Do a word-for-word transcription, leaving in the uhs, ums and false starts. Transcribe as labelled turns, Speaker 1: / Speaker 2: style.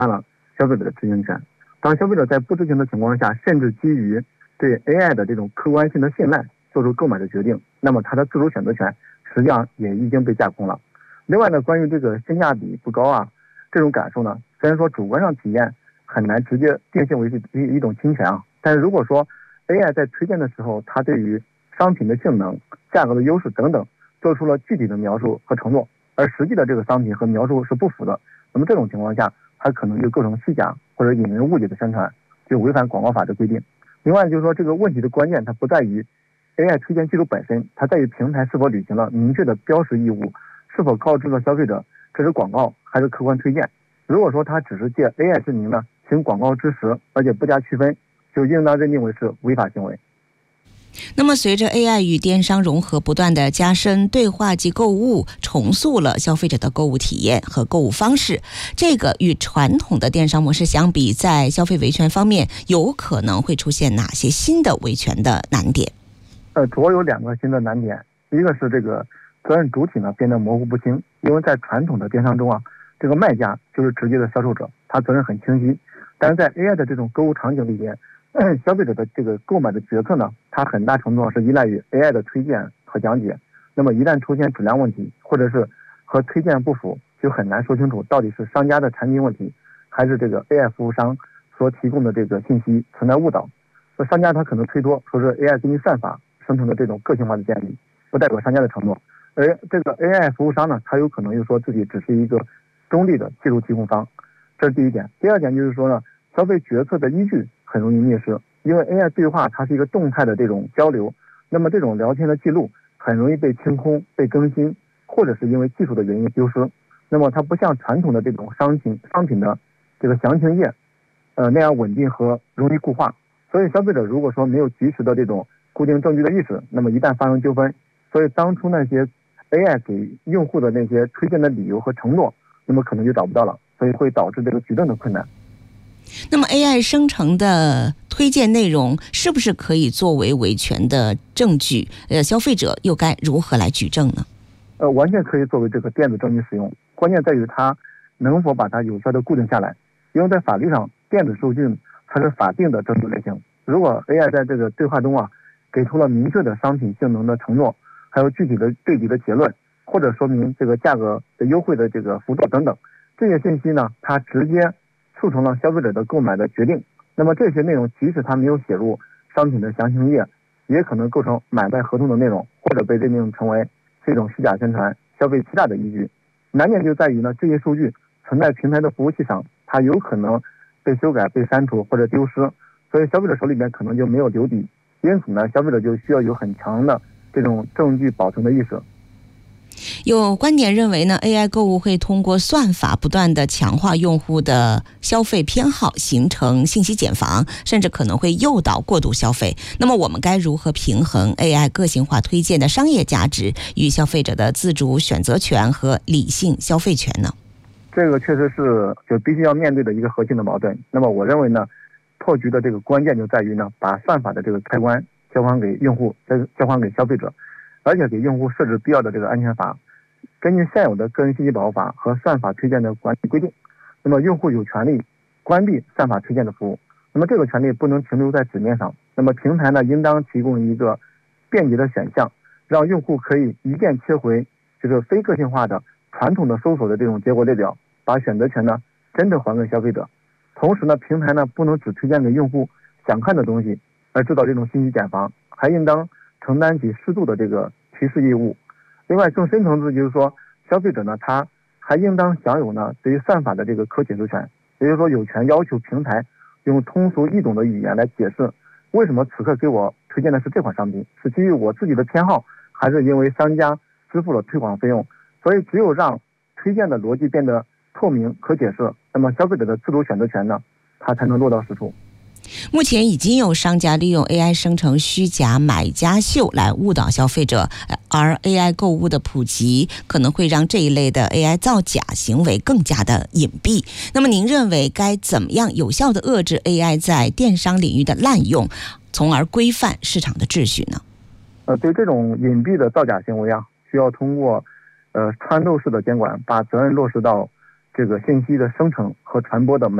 Speaker 1: 了消费者的知情权。当消费者在不知情的情况下，甚至基于对 A I 的这种客观性的信赖做出购买的决定，那么他的自主选择权实际上也已经被架空了。另外呢，关于这个性价比不高啊这种感受呢，虽然说主观上体验很难直接定性为是一种侵权啊，但是如果说 A I 在推荐的时候，它对于商品的性能、价格的优势等等做出了具体的描述和承诺，而实际的这个商品和描述是不符的，那么这种情况下，它可能就构成虚假或者引人误解的宣传，就违反广告法的规定。另外就是说，这个问题的关键它不在于 A I 推荐技术本身，它在于平台是否履行了明确的标识义务，是否告知了消费者这是广告还是客观推荐。如果说它只是借 A I 之名呢行广告之实，而且不加区分，就应当认定为是违法行为。
Speaker 2: 那么随着 A I 与电商融合不断的加深，对话即购物重塑了消费者的购物体验和购物方式，这个与传统的电商模式相比，在消费维权方面有可能会出现哪些新的维权的难点？
Speaker 1: 呃，主要有两个新的难点，一个是这个责任主体呢变得模糊不清，因为在传统的电商中啊，这个卖家就是直接的销售者，他责任很清晰，但是在 A I 的这种购物场景里边，消费者的这个购买的决策呢，它很大程度上是依赖于 A I 的推荐和讲解。那么一旦出现质量问题，或者是和推荐不符，就很难说清楚到底是商家的产品问题，还是这个 A I 服务商所提供的这个信息存在误导。那商家他可能推脱说是 A I 根据算法生成的这种个性化的建议，不代表商家的承诺。而这个 A I 服务商呢，他有可能又说自己只是一个中立的技术提供方，这是第一点。第二点就是说呢，消费决策的依据很容易灭失，因为 A I 对话它是一个动态的这种交流，那么这种聊天的记录很容易被清空、被更新，或者是因为技术的原因丢失。那么它不像传统的这种商品商品的这个详情页，呃那样稳定和容易固化。所以消费者如果说没有及时的这种固定证据的意识，那么一旦发生纠纷，所以当初那些 A I 给用户的那些推荐的理由和承诺，那么可能就找不到了，所以会导致这个举证的困难。
Speaker 2: 那么 A I 生成的推荐内容是不是可以作为维权的证据？呃，消费者又该如何来举证呢？
Speaker 1: 呃，完全可以作为这个电子证据使用，关键在于它能否把它有效的固定下来。因为在法律上，电子数据它是法定的证据类型。如果 A I 在这个对话中啊，给出了明确的商品性能的承诺，还有具体的对比的结论，或者说明这个价格的优惠的这个幅度等等，这些信息呢，它直接促成了消费者的购买的决定。那么这些内容即使它没有写入商品的详情页，也可能构成买卖合同的内容，或者被认定成为是一种虚假宣传、消费欺诈的依据。难点就在于呢，这些数据存在平台的服务器上，它有可能被修改、被删除或者丢失，所以消费者手里面可能就没有留底。因此呢，消费者就需要有很强的这种证据保存的意识。
Speaker 2: 有观点认为呢 ，A I 购物会通过算法不断的强化用户的消费偏好，形成信息茧房，甚至可能会诱导过度消费。那么我们该如何平衡 A I 个性化推荐的商业价值与消费者的自主选择权和理性消费权呢？
Speaker 1: 这个确实是就必须要面对的一个核心的矛盾。那么我认为呢，破局的这个关键就在于呢，把算法的这个开关交还给用户，再交还给消费者，而且给用户设置必要的这个安全阀。根据现有的个人信息保护法和算法推荐的管理规定，那么用户有权利关闭算法推荐的服务。那么这个权利不能停留在纸面上。那么平台呢，应当提供一个便捷的选项，让用户可以一键切回这个非个性化的传统的搜索的这种结果列表，把选择权呢真的还给消费者。同时呢，平台呢不能只推荐给用户想看的东西，而制造这种信息茧房，还应当承担起适度的这个提示义务。另外更深层次就是说，消费者呢他还应当享有呢对于算法的这个可解释权，也就是说有权要求平台用通俗易懂的语言来解释为什么此刻给我推荐的是这款商品，是基于我自己的偏好，还是因为商家支付了推广费用。所以只有让推荐的逻辑变得透明可解释，那么消费者的自主选择权呢它才能落到实处。
Speaker 2: 目前已经有商家利用 A I 生成虚假买家秀来误导消费者，而 A I 购物的普及可能会让这一类的 A I 造假行为更加的隐蔽。那么您认为该怎么样有效的遏制 A I 在电商领域的滥用，从而规范市场的秩序呢？
Speaker 1: 呃，对这种隐蔽的造假行为啊，需要通过呃穿透式的监管，把责任落实到这个信息的生成和传播的